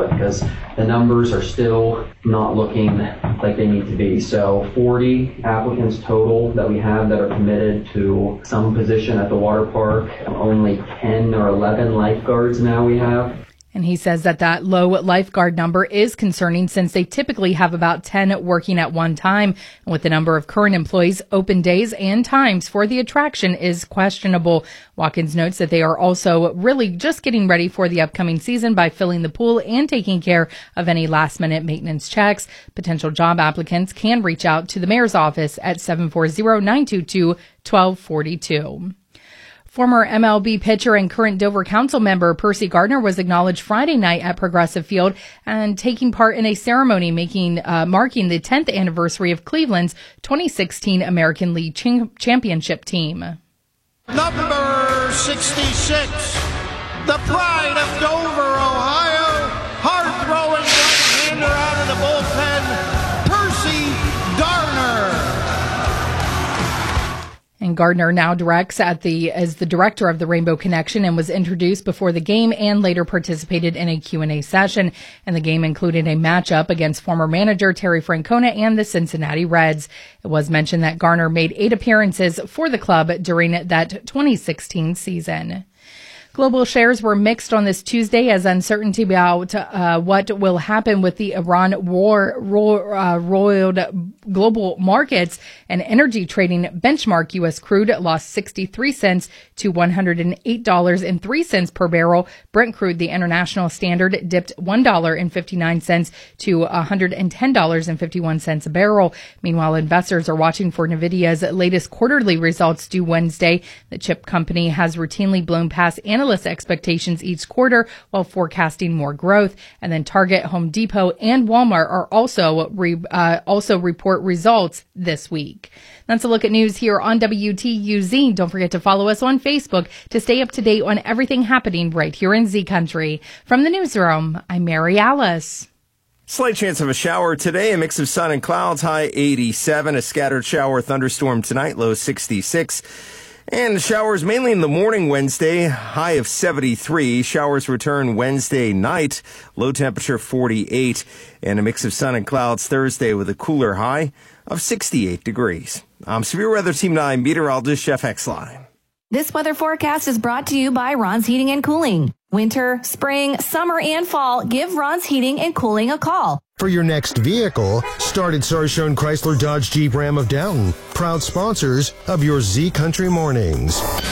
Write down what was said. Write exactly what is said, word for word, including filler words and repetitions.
with, because the numbers are still not looking like they need to be. So forty applicants total that we have that are committed to some position at the water park. Only ten or eleven lifeguards now we have. And he says that that low lifeguard number is concerning since they typically have about ten working at one time. And with the number of current employees, open days and times for the attraction is questionable. Watkins notes that they are also really just getting ready for the upcoming season by filling the pool and taking care of any last minute maintenance checks. Potential job applicants can reach out to the mayor's office at seven four zero, nine two two, one two four two. Former M L B pitcher and current Dover Council member Percy Gardner was acknowledged Friday night at Progressive Field and taking part in a ceremony making uh, marking the tenth anniversary of Cleveland's twenty sixteen American League ch- Championship team. Number sixty-six, the pride of Dover, Ohio, hard-throwing right-hander out of the bullpen, Percy Gardner. And Gardner now directs at the as the director of the Rainbow Connection and was introduced before the game and later participated in a Q and A session. And the game included a matchup against former manager Terry Francona and the Cincinnati Reds. It was mentioned that Gardner made eight appearances for the club during that twenty sixteen season. Global shares were mixed on this Tuesday as uncertainty about uh, what will happen with the Iran war ro- uh, roiled global markets and energy trading benchmark. U S crude lost sixty-three cents to one hundred eight dollars and three cents per barrel. Brent crude, the international standard, dipped one dollar and fifty-nine cents to one hundred ten dollars and fifty-one cents a barrel. Meanwhile, investors are watching for NVIDIA's latest quarterly results due Wednesday. The chip company has routinely blown past analyst expectations each quarter while forecasting more growth. And then Target, Home Depot, and Walmart are also re, uh, also report results this week. That's a look at news here on W T U Z. Don't forget to follow us on Facebook to stay up to date on everything happening right here in Z Country. From the newsroom, I'm Mary Alice. Slight chance of a shower today, a mix of sun and clouds, high eighty-seven. A scattered shower thunderstorm tonight, low sixty-six. And showers mainly in the morning Wednesday, high of seventy-three. Showers return Wednesday night, low temperature forty-eight. And a mix of sun and clouds Thursday with a cooler high of sixty-eight degrees. I'm Severe Weather Team nine meteorologist Jeff Exline. This weather forecast is brought to you by Ron's Heating and Cooling. Winter, spring, summer, and fall, give Ron's Heating and Cooling a call. For your next vehicle, start at Sarshone Chrysler Dodge Jeep Ram of Downton, proud sponsors of your Z Country Mornings.